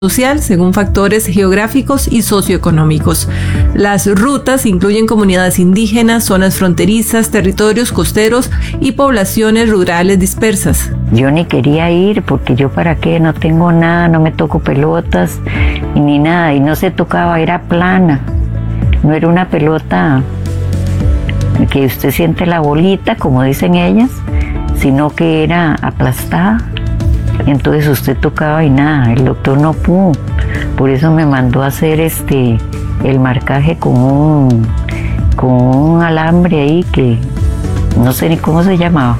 social según factores geográficos y socioeconómicos. Las rutas incluyen comunidades indígenas, zonas fronterizas, territorios costeros y poblaciones rurales dispersas. Yo ni quería ir porque yo para qué, no tengo nada, no me toco pelotas ni nada, y no se tocaba, era plana, no era una pelota que usted siente la bolita, como dicen ellas, sino que era aplastada. Entonces usted tocaba y nada, el doctor no pudo, por eso me mandó a hacer el marcaje con un alambre ahí que no sé ni cómo se llamaba,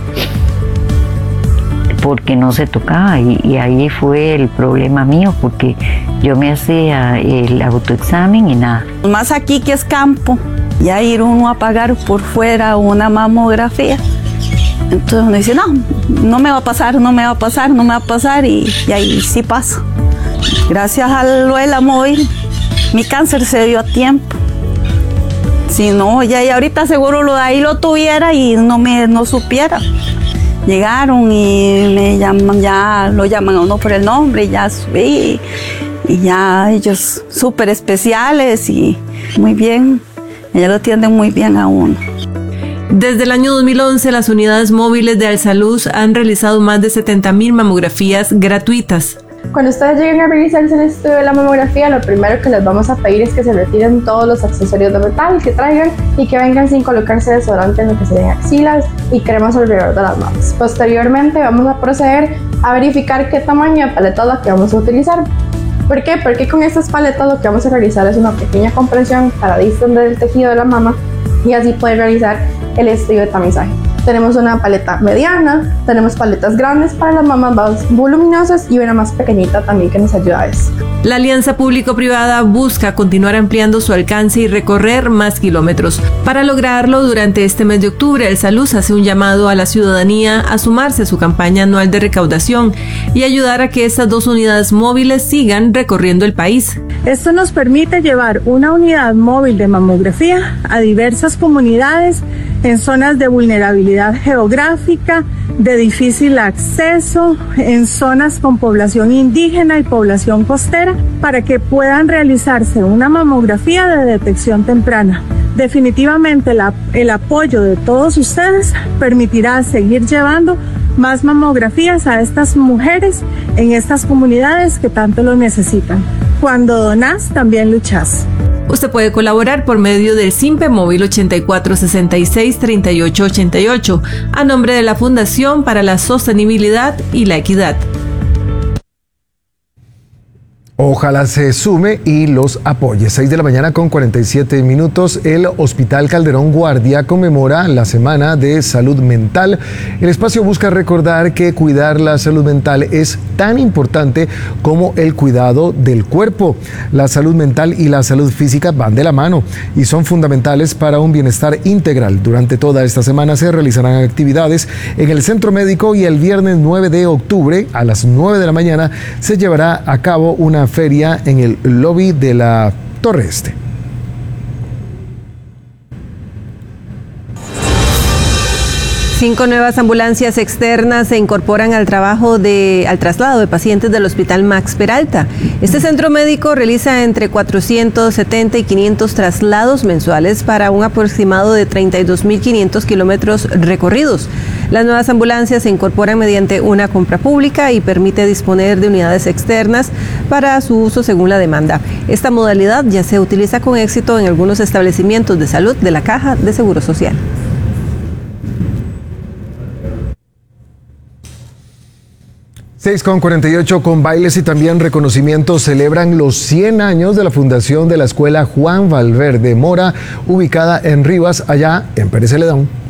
porque no se tocaba, y ahí fue el problema mío, porque yo me hacía el autoexamen y nada. Más aquí que es campo, ya ir uno a pagar por fuera una mamografía. Entonces uno dice, no me va a pasar, no me va a pasar, no me va a pasar, y ahí sí pasa. Gracias a lo del móvil, mi cáncer se dio a tiempo. Si no, ya ahorita seguro ahí lo tuviera y no supiera. Llegaron y me llaman, ya lo llaman a uno por el nombre, y ya subí, y ya ellos súper especiales y muy bien, ellos lo atienden muy bien a uno. Desde el año 2011, las unidades móviles de Alsaluz han realizado más de 70,000 mamografías gratuitas. Cuando ustedes lleguen a realizarse el estudio de la mamografía, lo primero que les vamos a pedir es que se retiren todos los accesorios de metal que traigan y que vengan sin colocarse desodorante en lo que serían axilas y cremas alrededor de las manos. Posteriormente vamos a proceder a verificar qué tamaño de paleta es la que vamos a utilizar. ¿Por qué? Porque con estas paletas lo que vamos a realizar es una pequeña compresión para distender el tejido de la mama y así poder realizar el estudio de tamizaje. Tenemos una paleta mediana, tenemos paletas grandes para las mamas más voluminosas y una más pequeñita también que nos ayuda a eso. La alianza público-privada busca continuar ampliando su alcance y recorrer más kilómetros. Para lograrlo, durante este mes de octubre, Alsaluz hace un llamado a la ciudadanía a sumarse a su campaña anual de recaudación y ayudar a que estas 2 unidades móviles sigan recorriendo el país. Esto nos permite llevar una unidad móvil de mamografía a diversas comunidades en zonas de vulnerabilidad geográfica, de difícil acceso, en zonas con población indígena y población costera, para que puedan realizarse una mamografía de detección temprana. Definitivamente el apoyo de todos ustedes permitirá seguir llevando más mamografías a estas mujeres en estas comunidades que tanto lo necesitan. Cuando donás, también luchás. Usted puede colaborar por medio del Simpe Móvil 8466-3888 a nombre de la Fundación para la Sostenibilidad y la Equidad. Ojalá se sume y los apoye. 6 de la mañana con 47 minutos. El Hospital Calderón Guardia conmemora la Semana de Salud Mental. El espacio busca recordar que cuidar la salud mental es tan importante como el cuidado del cuerpo. La salud mental y la salud física van de la mano y son fundamentales para un bienestar integral. Durante toda esta semana se realizarán actividades en el Centro Médico y el viernes 9 de octubre a las 9 de la mañana se llevará a cabo una feria en el lobby de la Torre Este. Cinco nuevas ambulancias externas se incorporan al traslado de pacientes del Hospital Max Peralta. Este centro médico realiza entre 470 y 500 traslados mensuales para un aproximado de 32.500 kilómetros recorridos. Las nuevas ambulancias se incorporan mediante una compra pública y permite disponer de unidades externas para su uso según la demanda. Esta modalidad ya se utiliza con éxito en algunos establecimientos de salud de la Caja de Seguro Social. 6:48 con bailes y también reconocimientos celebran los 100 años de la fundación de la Escuela Juan Valverde Mora, ubicada en Rivas, allá en Pérez Celedón.